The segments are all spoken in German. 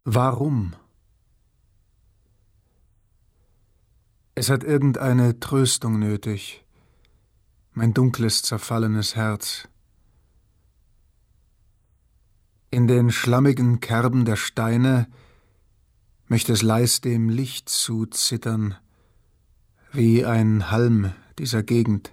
Warum? Es hat irgendeine Tröstung nötig, mein dunkles, zerfallenes Herz. In den schlammigen Kerben der Steine möchte es leis dem Licht zuzittern, wie ein Halm dieser Gegend.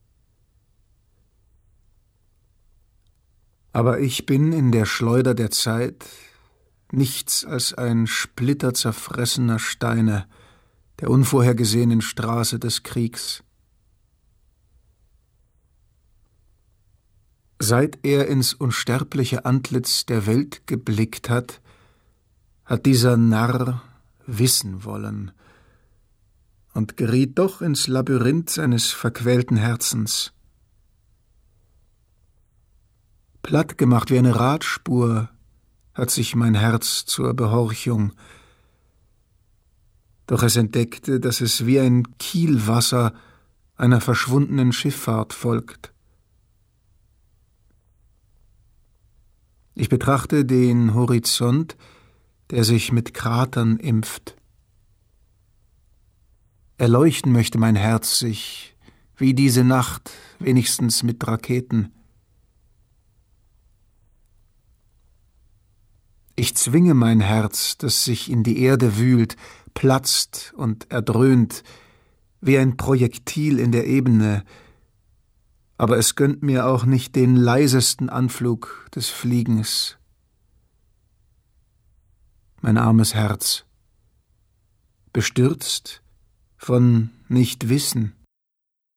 Aber ich bin in der Schleuder der Zeit nichts als ein Splitter zerfressener Steine der unvorhergesehenen Straße des Kriegs. Seit er ins unsterbliche Antlitz der Welt geblickt hat, hat dieser Narr wissen wollen und geriet doch ins Labyrinth seines verquälten Herzens. Platt gemacht wie eine Radspur hat sich mein Herz zur Behorchung, doch es entdeckte, dass es wie ein Kielwasser einer verschwundenen Schifffahrt folgt. Ich betrachte den Horizont, der sich mit Kratern impft. Erleuchten möchte mein Herz sich, wie diese Nacht, wenigstens mit Raketen. Ich zwinge mein Herz, das sich in die Erde wühlt, platzt und erdröhnt, wie ein Projektil in der Ebene, aber es gönnt mir auch nicht den leisesten Anflug des Fliegens. Mein armes Herz, bestürzt von Nichtwissen.